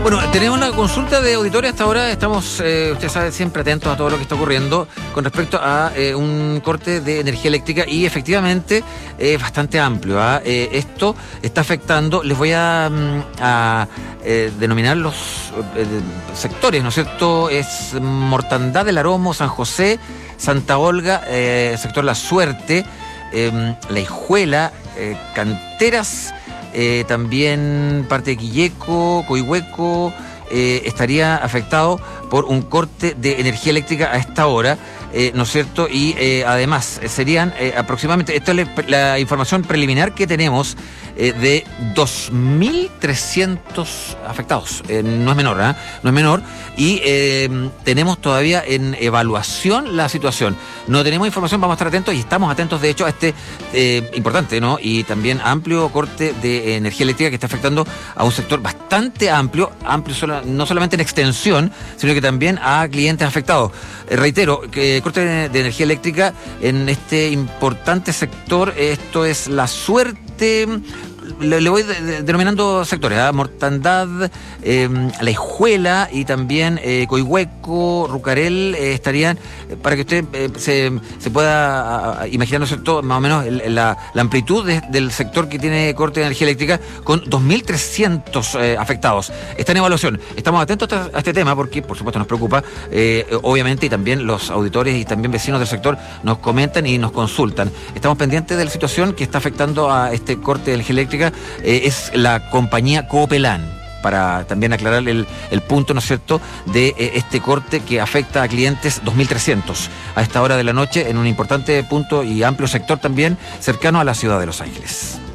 Bueno, tenemos una consulta de auditores hasta ahora. Estamos, usted sabe, siempre atentos a todo lo que está ocurriendo con respecto a un corte de energía eléctrica y efectivamente es bastante amplio. Esto está afectando, les voy a denominar los sectores, ¿no es cierto? Es Mortandad del Aromo, San José, Santa Olga, sector La Suerte, La Hijuela, Canteras, también parte de Quilleco, Coihueco, estaría afectado por un corte de energía eléctrica a esta hora, ¿no es cierto? Y además serían aproximadamente, esta es la información preliminar que tenemos, de 2.300 afectados. No es menor, no es menor. Y tenemos todavía en evaluación la situación. No tenemos información, vamos a estar atentos y estamos atentos de hecho a este importante, ¿no? Y también amplio corte de energía eléctrica que está afectando a un sector bastante amplio no solamente en extensión, sino que también a clientes afectados. Reitero, que corte de energía eléctrica en este importante sector, esto es La Suerte. Le voy denominando sectores, Mortandad, La Hijuela y también Coihueco, Rucarel, estarían, para que usted se pueda imaginar, ¿no es cierto?, más o menos la amplitud del sector que tiene corte de energía eléctrica, con 2.300 afectados. Está en evaluación. Estamos atentos a este tema porque, por supuesto, nos preocupa, obviamente, y también los auditores y también vecinos del sector nos comentan y nos consultan. Estamos pendientes de la situación que está afectando a este corte de energía eléctrica. Es la compañía Coopelán, para también aclarar el punto, ¿no es cierto?, de este corte que afecta a clientes 2.300 a esta hora de la noche en un importante punto y amplio sector también cercano a la ciudad de Los Ángeles.